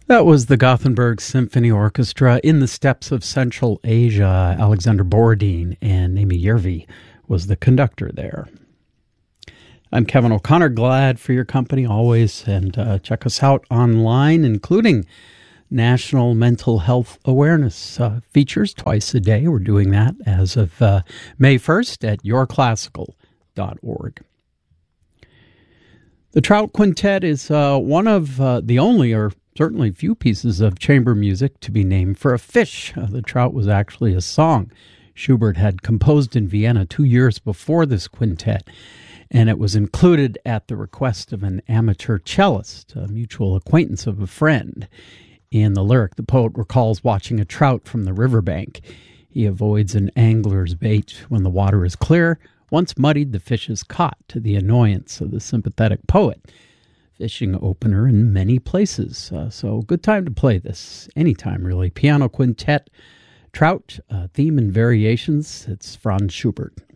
That was the Gothenburg Symphony Orchestra in the steppes of Central Asia. Alexander Borodin and Amy Järvi was the conductor there. I'm Kevin O'Connor, glad for your company always, and check us out online, including National Mental Health Awareness features twice a day. We're doing that as of May 1st at yourclassical.org. The Trout Quintet is one of the only, or certainly few, pieces of chamber music to be named for a fish. The Trout was actually a song Schubert had composed in Vienna 2 years before this quintet, and it was included at the request of an amateur cellist, a mutual acquaintance of a friend. In the lyric, the poet recalls watching a trout from the riverbank. He avoids an angler's bait when the water is clear. Once muddied, the fish is caught, to the annoyance of the sympathetic poet. Fishing opener in many places. So good time to play this. Anytime, really. Piano Quintet, Trout, theme and variations. It's Franz Schubert.